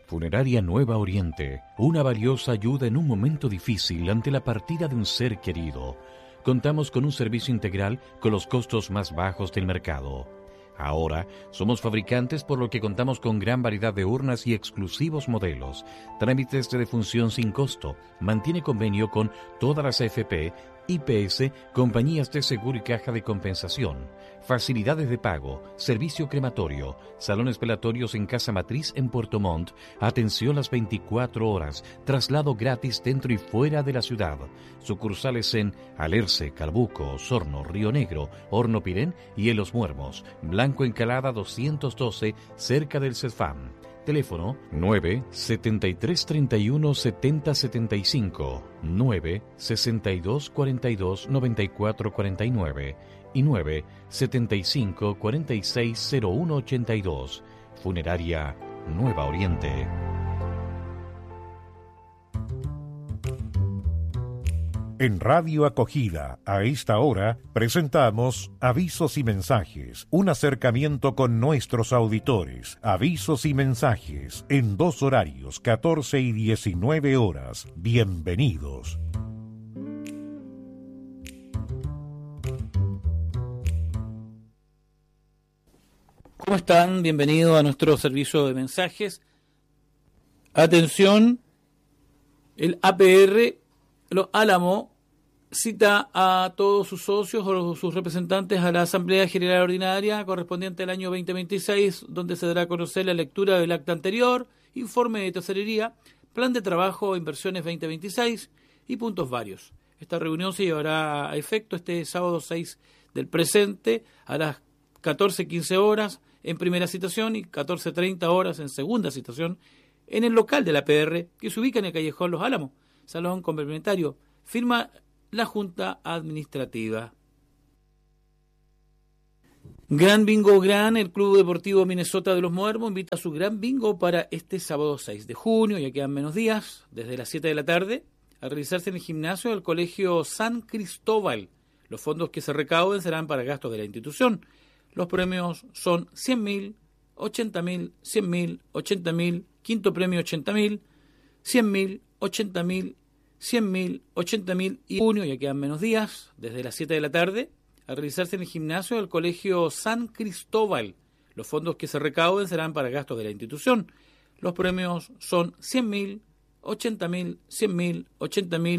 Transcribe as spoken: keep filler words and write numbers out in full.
Funeraria Nueva Oriente, una valiosa ayuda en un momento difícil ante la partida de un ser querido. Contamos con un servicio integral con los costos más bajos del mercado. Ahora somos fabricantes, por lo que contamos con gran variedad de urnas y exclusivos modelos. Trámites de defunción sin costo. Mantiene convenio con todas las A F P, I P S, compañías de seguro y caja de compensación. Facilidades de pago, servicio crematorio, salones velatorios en Casa Matriz en Puerto Montt, atención las veinticuatro horas, traslado gratis dentro y fuera de la ciudad. Sucursales en Alerce, Calbuco, Osorno, Río Negro, Horno Pirén y en Los Muermos. Blanco Encalada doscientos doce, cerca del CEFAM. Teléfono nueve setenta y tres treinta y uno setenta setenta y cinco, nueve sesenta y dos cuarenta y dos noventa y cuatro cuarenta y nueve y nueve setenta y cinco cuarenta y seis cero uno ochenta y dos. Funeraria Nueva Oriente. En Radio Acogida, a esta hora, presentamos Avisos y Mensajes, un acercamiento con nuestros auditores. Avisos y mensajes, en dos horarios, catorce y diecinueve horas. Bienvenidos. ¿Cómo están? Bienvenidos a nuestro servicio de mensajes. Atención, el A P R Los Álamos cita a todos sus socios o sus representantes a la Asamblea General Ordinaria correspondiente al año veinte veintiséis, donde se dará a conocer la lectura del acta anterior, informe de tesorería, plan de trabajo, inversiones veinte veintiséis y puntos varios. Esta reunión se llevará a efecto este sábado seis del presente a las catorce quince horas en primera citación y catorce treinta horas en segunda citación en el local de la A P R, que se ubica en el callejón Los Álamos, salón complementario. Firma la Junta Administrativa. Gran Bingo Gran, el Club Deportivo Minnesota de Los Muermos invita a su Gran Bingo para este sábado seis de junio, ya quedan menos días, desde las siete de la tarde, a realizarse en el gimnasio del Colegio San Cristóbal. Los fondos que se recauden serán para gastos de la institución. Los premios son cien mil, ochenta mil, cien mil, ochenta mil, quinto premio ochenta mil, cien mil, ochenta mil, cien mil, ochenta mil y junio, ya quedan menos días, desde las siete de la tarde, a realizarse en el gimnasio del Colegio San Cristóbal. Los fondos que se recauden serán para gastos de la institución. Los premios son cien mil, ochenta mil, cien mil, ochenta mil,